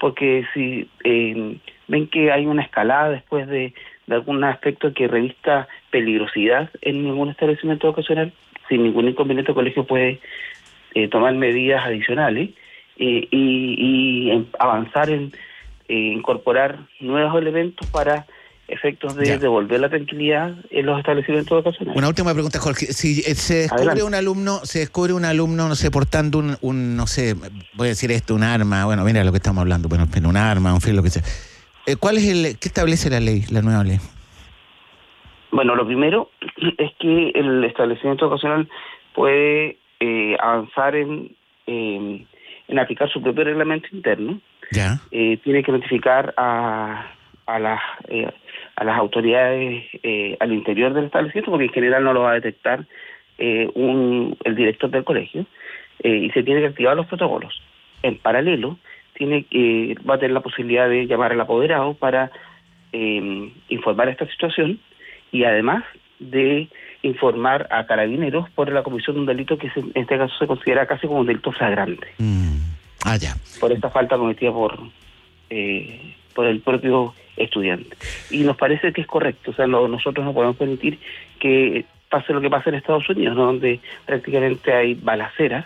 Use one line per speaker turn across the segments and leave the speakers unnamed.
porque si ven que hay una escalada después de algún aspecto que revista peligrosidad en ningún establecimiento educacional, sin ningún inconveniente el colegio puede tomar medidas adicionales y avanzar en incorporar nuevos elementos para efectos de devolver la tranquilidad en los establecimientos educacionales.
Una última pregunta, Jorge. Si se descubre un alumno, no sé, portando un no sé, voy a decir esto, un arma, bueno, mira lo que estamos hablando, bueno, un arma, un filo, lo que sea. ¿Qué establece la ley, la nueva ley?
Bueno, lo primero es que el establecimiento educacional puede avanzar en aplicar su propio reglamento interno.
Ya.
Tiene que notificar a las autoridades al interior del establecimiento, porque en general no lo va a detectar el director del colegio, y se tiene que activar los protocolos. En paralelo, va a tener la posibilidad de llamar al apoderado para informar esta situación y además de informar a Carabineros por la comisión de un delito que en este caso se considera casi como un delito flagrante.
Ya.
Por esta falta cometida por el propio estudiante. Y nos parece que es correcto, o sea, nosotros no podemos permitir que pase lo que pasa en Estados Unidos, ¿no? Donde prácticamente hay balaceras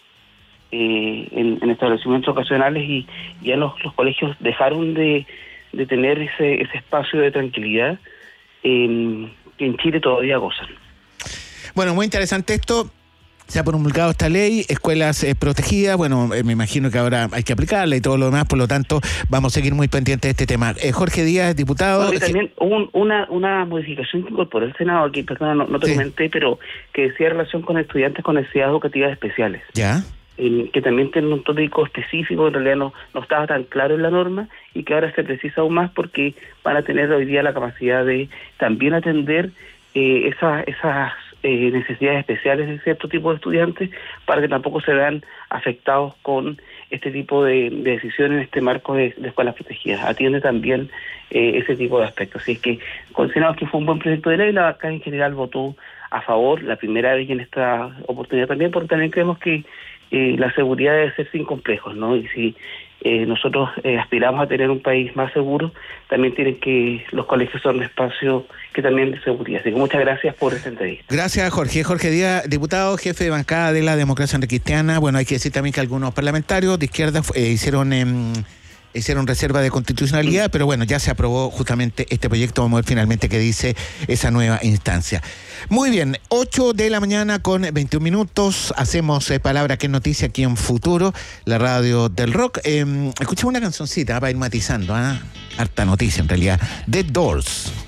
en establecimientos ocasionales y ya los colegios dejaron de tener ese espacio de tranquilidad que en Chile todavía gozan.
Bueno, muy interesante esto. Se ha promulgado esta ley, escuelas protegidas, bueno, me imagino que ahora hay que aplicarla y todo lo demás, por lo tanto, vamos a seguir muy pendientes de este tema. Jorge Díaz, diputado...
Bueno, y también hubo una modificación que incorporó el Senado, aquí, perdón, no te comenté, pero que decía relación con estudiantes con necesidades educativas especiales.
¿Ya?
Que también tiene un tópico específico, en realidad no estaba tan claro en la norma, y que ahora se precisa aún más porque van a tener hoy día la capacidad de también atender esas necesidades especiales de cierto tipo de estudiantes, para que tampoco se vean afectados con este tipo de decisiones en este marco de escuelas protegidas. Atiende también ese tipo de aspectos. Así es que consideramos que fue un buen proyecto de ley. La bancada en general votó a favor, la primera vez en esta oportunidad también, porque también creemos que la seguridad debe ser sin complejos, ¿no? Y si nosotros aspiramos a tener un país más seguro, también tienen que los colegios son un espacio que también de seguridad. Así que muchas gracias por esta entrevista.
Gracias, Jorge. Jorge Díaz, diputado, jefe de bancada de la Democracia Cristiana. Bueno, hay que decir también que algunos parlamentarios de izquierda hicieron reserva de constitucionalidad, pero bueno, ya se aprobó justamente este proyecto. Vamos a ver finalmente qué dice esa nueva instancia. Muy bien, 8 de la mañana con 21 minutos. Hacemos Palabra que es Noticia aquí en Futuro, la radio del rock. Escuchemos una cancioncita para ir matizando, harta noticia en realidad. The Doors.